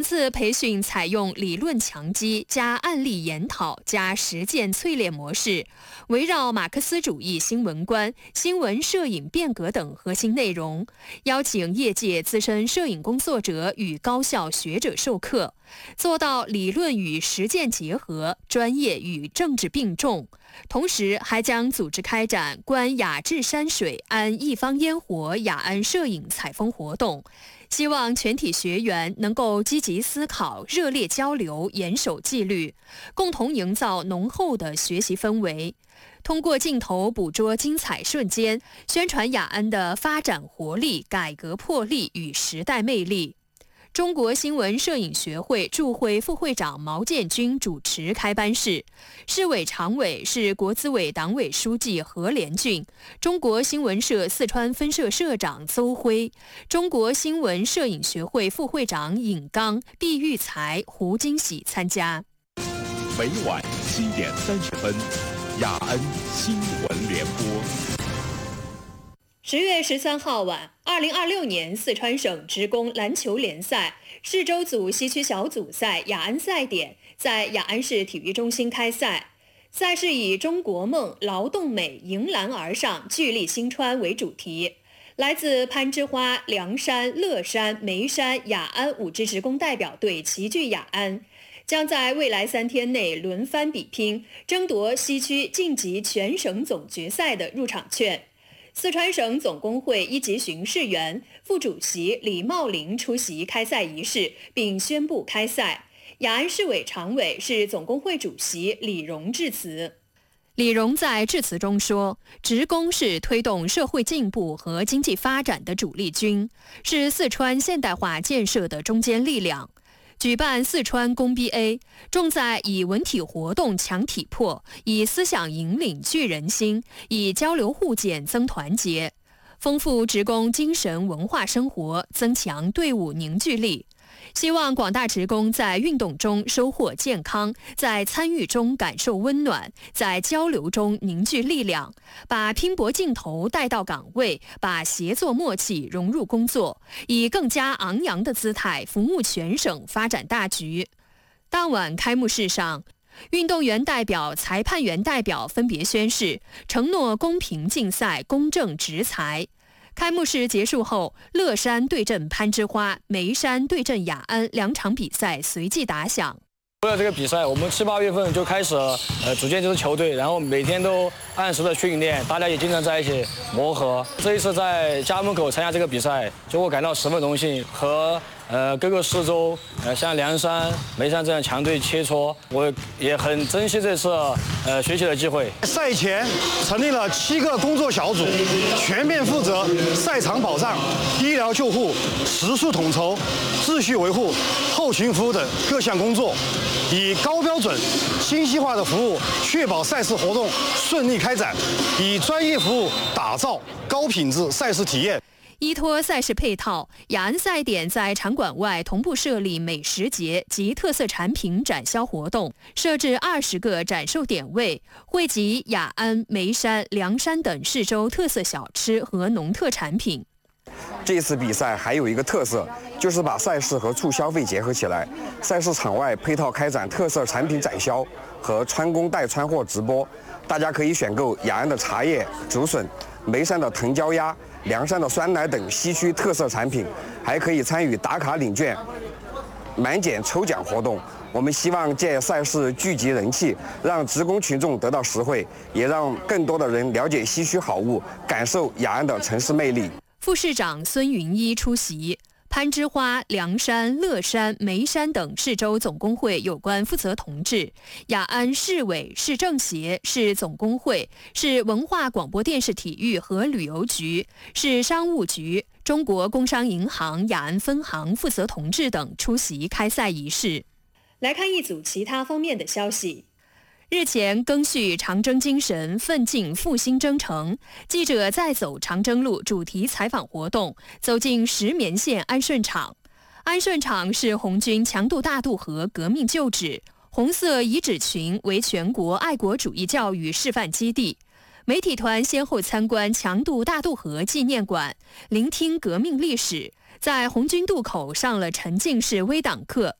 次培训采用理论强基加案例研讨加实践淬炼模式，围绕马克思主义新闻观、新闻摄影变革等核心内容，邀请业界资深摄影工作者与高校学者授课，做到理论与实践结合，专业与政治并重。同时还将组织开展观雅致山水、安一方烟火雅安摄影采风活动，希望全体学员能够积极思考、热烈交流、严守纪律，共同营造浓厚的学习氛围。通过镜头捕捉精彩瞬间，宣传雅安的发展活力、改革魄力与时代魅力。中国新闻摄影学会驻会副会长毛建军主持开班式，市委常委是国资委党委书记何连俊，中国新闻社四川分社社长邹辉，中国新闻摄影学会副会长尹刚、毕育才、胡金喜参加。 每晚7点30分，雅安新闻联播。 10月13号晚，2026年四川省职工篮球联赛市州组西区小组赛雅安赛点在雅安市体育中心开赛。赛事以中国梦、劳动美、迎难而上、聚力兴川为主题。来自攀枝花、凉山、乐山、眉山、雅安5支职工代表队齐聚雅安，将在未来3天内轮番比拼，争夺西区晋级全省总决赛的入场券。四川省总工会一级巡视员、副主席李茂林出席开赛仪式，并宣布开赛。雅安市委常委、市总工会主席李荣致辞。李荣在致辞中说，职工是推动社会进步和经济发展的主力军，是四川现代化建设的中坚力量。举办四川工逼 A， 重在以文体活动强体魄，以思想引领聚人心，以交流互鉴增团结，丰富职工精神文化生活，增强队伍凝聚力。希望广大职工在运动中收获健康，在参与中感受温暖，在交流中凝聚力量，把拼搏劲头带到岗位，把协作默契融入工作，以更加昂扬的姿态服务全省发展大局。当晚开幕式上，运动员代表、裁判员代表分别宣誓，承诺公平竞赛、公正执裁。开幕式结束后，乐山对阵攀枝花、眉山对阵雅安2场比赛随即打响。 为了这个比赛，我们7、8月份就开始组建这支球队，然后每天都按时的训练，大家也经常在一起磨合。这一次在家门口参加这个比赛，就我感到十分荣幸，和各个市州像凉山、眉山这样强队切磋，我也很珍惜这次学习的机会。 赛前成立了7个工作小组，全面负责赛场保障、医疗救护、食宿统筹、秩序维护、后勤服务等各项工作，以高标准、精细化的服务确保赛事活动顺利开展，以专业服务打造高品质赛事体验。 依托赛事配套，雅安赛点在场馆外同步设立美食节及特色产品展销活动，设置20个展售点位，汇集雅安、眉山、凉山等市州特色小吃和农特产品。 这次比赛还有一个特色，就是把赛事和促消费结合起来。赛事场外配套开展特色产品展销和穿工带穿货直播，大家可以选购雅安的茶叶、竹笋、眉山的藤椒鸭、凉山的酸奶等西区特色产品，还可以参与打卡领券、满减抽奖活动。我们希望借赛事聚集人气，让职工群众得到实惠，也让更多的人了解西区好物，感受雅安的城市魅力。 副市长孙云一出席。攀枝花、凉山、乐山、眉山等市州总工会有关负责同志，雅安市委、市政协、市总工会、市文化广播电视体育和旅游局、市商务局、中国工商银行雅安分行负责同志等出席开赛仪式。来看一组其他方面的消息。日前，赓续长征精神，奋进复兴征程。记者再走长征路主题采访活动，走进石棉县安顺厂。安顺厂是红军强渡大渡河革命旧址，红色遗址群为全国爱国主义教育示范基地。媒体团先后参观强渡大渡河纪念馆，聆听革命历史，在红军渡口上了沉浸式微党课，